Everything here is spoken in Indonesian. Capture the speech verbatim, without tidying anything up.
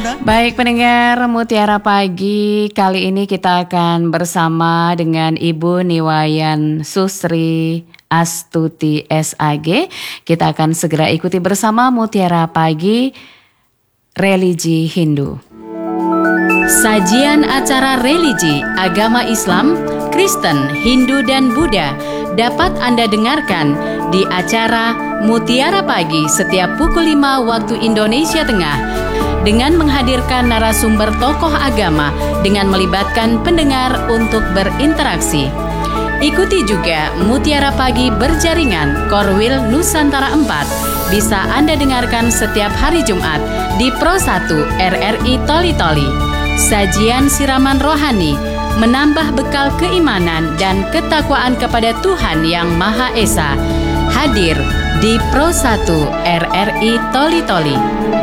Baik pendengar Mutiara Pagi, kali ini kita akan bersama dengan Ibu Niwayan Susri Astuti S A G. Kita akan segera ikuti bersama Mutiara Pagi Religi Hindu. Sajian acara religi, agama Islam, Kristen, Hindu, dan Buddha dapat Anda dengarkan di acara Mutiara Pagi setiap pukul lima waktu Indonesia Tengah dengan menghadirkan narasumber tokoh agama dengan melibatkan pendengar untuk berinteraksi. Ikuti juga Mutiara Pagi Berjaringan Korwil Nusantara empat. Bisa Anda dengarkan setiap hari Jumat di Pro satu R R I Toli Toli. Sajian siraman rohani, menambah bekal keimanan dan ketakwaan kepada Tuhan Yang Maha Esa. Hadir di Pro satu R R I Toli Toli.